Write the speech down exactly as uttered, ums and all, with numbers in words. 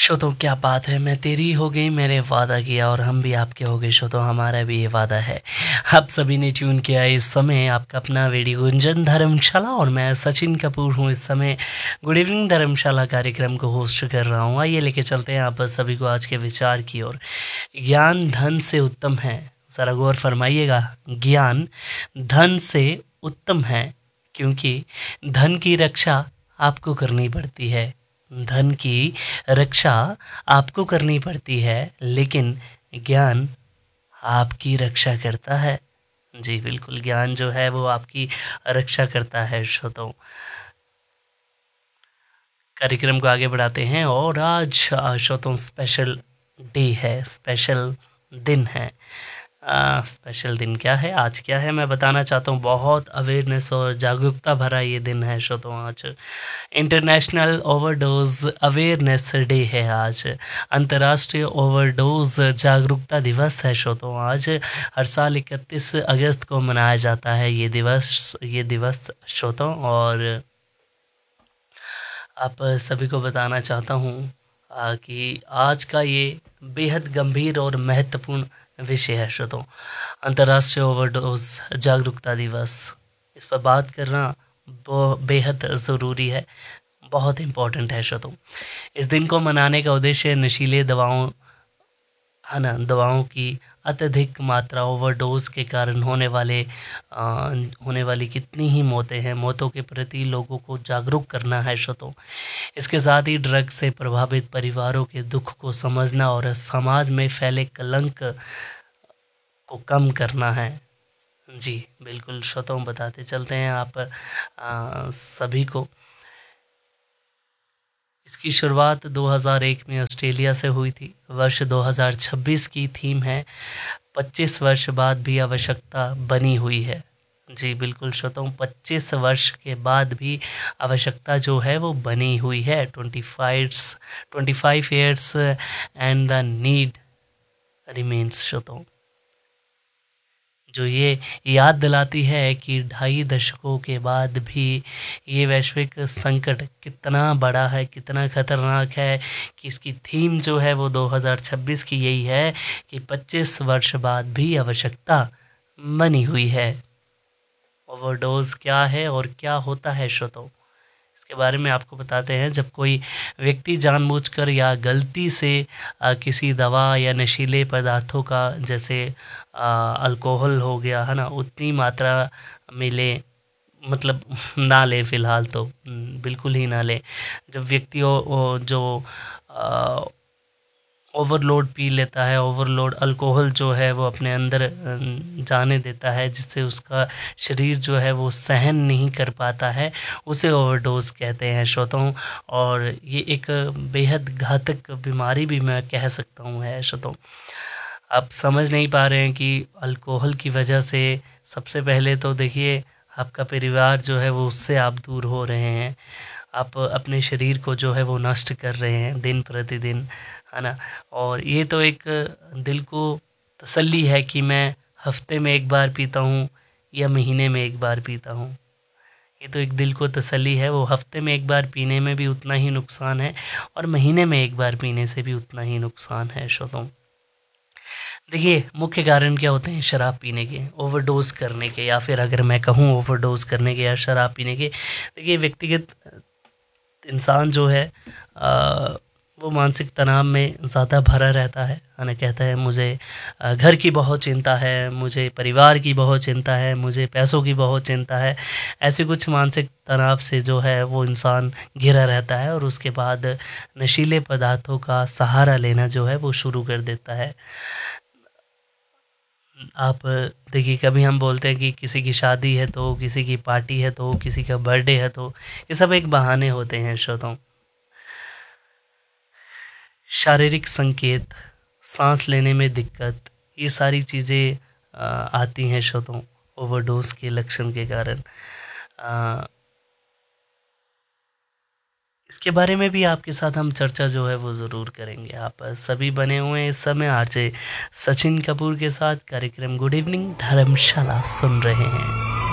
Show तो क्या बात है, मैं तेरी हो गई मेरे वादा किया और हम भी आपके हो गए। शो तो हमारा भी ये वादा है। आप सभी ने ट्यून किया इस समय आपका अपना रेडियो गुंजन धर्मशाला और मैं सचिन कपूर हूँ इस समय गुड इवनिंग धर्मशाला कार्यक्रम को होस्ट कर रहा हूँ। आइए लेके चलते हैं आप सभी को आज के विचार की ओर। ज्ञान धन से उत्तम है, ज़रा गौर फरमाइएगा। ज्ञान धन से उत्तम है क्योंकि धन की रक्षा आपको करनी पड़ती है। धन की रक्षा आपको करनी पड़ती है लेकिन ज्ञान आपकी रक्षा करता है। जी बिल्कुल, ज्ञान जो है वो आपकी रक्षा करता है। श्रोताओं, कार्यक्रम को आगे बढ़ाते हैं और आज श्रोताओं स्पेशल डे है, स्पेशल दिन है। आ, स्पेशल दिन क्या है, आज क्या है, मैं बताना चाहता हूँ। बहुत अवेयरनेस और जागरूकता भरा ये दिन है। श्रोताओं, आज इंटरनेशनल ओवरडोज अवेयरनेस डे है। आज अंतर्राष्ट्रीय ओवरडोज जागरूकता दिवस है। श्रोताओं, आज हर साल इकतीस अगस्त को मनाया जाता है ये दिवस ये दिवस श्रोताओं। और आप सभी को बताना चाहता हूँ कि आज का ये बेहद गंभीर और महत्वपूर्ण विषय है। श्रोताओं, अंतर्राष्ट्रीय ओवरडोज जागरूकता दिवस, इस पर बात करना बेहद ज़रूरी है, बहुत इम्पोर्टेंट है। श्रोताओं, इस दिन को मनाने का उद्देश्य नशीले दवाओं है ना दवाओं की अत्यधिक मात्रा, ओवरडोज के कारण होने वाले आ, होने वाली कितनी ही मौतें हैं, मौतों के प्रति लोगों को जागरूक करना है। श्रोताओं, इसके साथ ही ड्रग से प्रभावित परिवारों के दुख को समझना और समाज में फैले कलंक को कम करना है। जी बिल्कुल श्रोताओं, बताते चलते हैं आप आ, सभी को। इसकी शुरुआत दो हज़ार एक में ऑस्ट्रेलिया से हुई थी। वर्ष दो हज़ार छब्बीस की थीम है पच्चीस वर्ष बाद भी आवश्यकता बनी हुई है। जी बिल्कुल श्रोताओं, पच्चीस वर्ष के बाद भी आवश्यकता जो है वो बनी हुई है। Twenty five twenty five years and the need remains. श्रोताओं, जो ये याद दिलाती है कि ढाई दशकों के बाद भी ये वैश्विक संकट कितना बड़ा है, कितना खतरनाक है, कि इसकी थीम जो है वो दो हज़ार छब्बीस की यही है कि पच्चीस वर्ष बाद भी आवश्यकता बनी हुई है। ओवरडोज क्या है और क्या होता है श्रोताओं, के बारे में आपको बताते हैं। जब कोई व्यक्ति जानबूझकर या गलती से आ, किसी दवा या नशीले पदार्थों का, जैसे अल्कोहल हो गया है ना, उतनी मात्रा में ले, मतलब ना ले, फ़िलहाल तो बिल्कुल ही ना ले। जब व्यक्ति जो आ, ओवरलोड पी लेता है, ओवरलोड अल्कोहल जो है वो अपने अंदर जाने देता है, जिससे उसका शरीर जो है वो सहन नहीं कर पाता है, उसे ओवरडोज कहते हैं श्रोताओं। और ये एक बेहद घातक बीमारी भी मैं कह सकता हूँ है श्रोताओं। आप समझ नहीं पा रहे हैं कि अल्कोहल की वजह से सबसे पहले तो देखिए आपका परिवार जो है वो उससे आप दूर हो रहे हैं, आप अपने शरीर को जो है वो नष्ट कर रहे हैं दिन प्रतिदिन, है ना। और ये तो एक दिल को तसल्ली है कि मैं हफ्ते में एक बार पीता हूँ या महीने में एक बार पीता हूँ, ये तो एक दिल को तसल्ली है। वो हफ्ते में एक बार पीने में भी उतना ही नुकसान है और महीने में एक बार पीने से भी उतना ही नुकसान है श्रोताओं। देखिए, मुख्य कारण क्या होते हैं शराब पीने के, ओवरडोज करने के, या फिर अगर मैं कहूँ ओवरडोज करने के या शराब पीने के। देखिए, व्यक्तिगत इंसान जो है आ, वो मानसिक तनाव में ज़्यादा भरा रहता है ना, कहता है मुझे घर की बहुत चिंता है, मुझे परिवार की बहुत चिंता है, मुझे पैसों की बहुत चिंता है। ऐसे कुछ मानसिक तनाव से जो है वो इंसान घिरा रहता है और उसके बाद नशीले पदार्थों का सहारा लेना जो है वो शुरू कर देता है। आप देखिए, कभी हम बोलते हैं कि किसी की शादी है तो, किसी की पार्टी है तो, किसी का बर्थडे है तो, ये सब एक बहाने होते हैं श्रोताओं। शारीरिक संकेत, सांस लेने में दिक्कत, ये सारी चीज़ें आती हैं श्रोताओं ओवरडोज के लक्षण के कारण। आ, इसके बारे में भी आपके साथ हम चर्चा जो है वो ज़रूर करेंगे। आप सभी बने हुए हैं इस समय आरजे सचिन कपूर के साथ कार्यक्रम गुड इवनिंग धर्मशाला सुन रहे हैं।